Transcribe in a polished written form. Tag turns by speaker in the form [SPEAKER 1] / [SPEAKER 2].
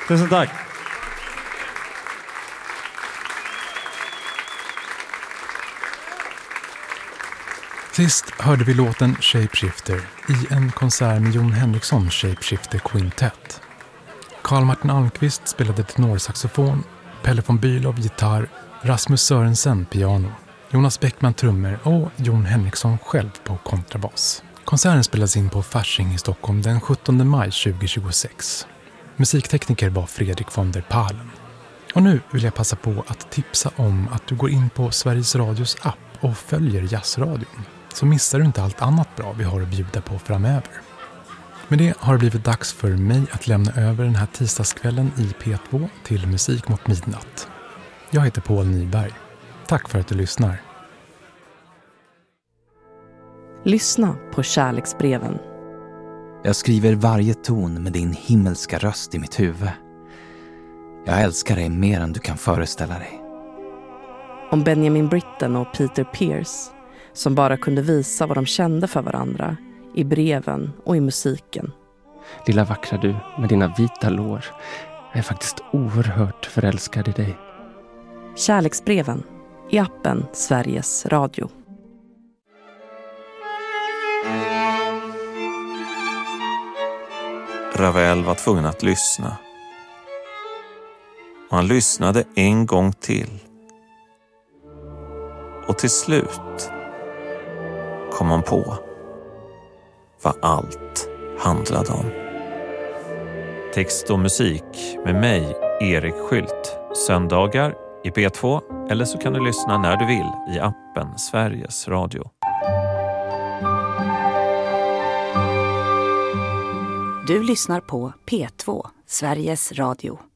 [SPEAKER 1] Tusen tack.
[SPEAKER 2] Sist hörde vi låten Shapeshifter i en konsert med Jon Henriksson Shapeshifter Quintet. Carl Martin Almqvist spelade tenorsaxofon, Pelle von Bülow gitarr, Rasmus Sörensen piano, Jonas Bäckman trummor och Jon Henriksson själv på kontrabas. Konserten spelades in på Fasching i Stockholm den 17 maj 2026. Musiktekniker var Fredrik von der Palen. Och nu vill jag passa på att tipsa om att du går in på Sveriges Radios app och följer Jazzradion. Så missar du inte allt annat bra vi har att bjuda på framöver. Med det har det blivit dags för mig att lämna över den här tisdagskvällen i P2 till Musik mot midnatt. Jag heter Paul Nyberg. Tack för att du lyssnar.
[SPEAKER 3] Lyssna på kärleksbreven.
[SPEAKER 4] Jag skriver varje ton med din himmelska röst i mitt huvud. Jag älskar dig mer än du kan föreställa dig.
[SPEAKER 3] Om Benjamin Britten och Peter Pierce, som bara kunde visa vad de kände för varandra i breven och i musiken.
[SPEAKER 5] Lilla vackra du med dina vita lår. Jag är faktiskt oerhört förälskad i dig.
[SPEAKER 3] Kärleksbreven i appen Sveriges Radio.
[SPEAKER 6] Ravel var tvungen att lyssna. Och han lyssnade en gång till. Och till slut kom han på vad allt handlade om. Text och musik med mig, Erik Skylt. Söndagar i P2, eller så kan du lyssna när du vill i appen Sveriges Radio.
[SPEAKER 7] Du lyssnar på P2, Sveriges Radio.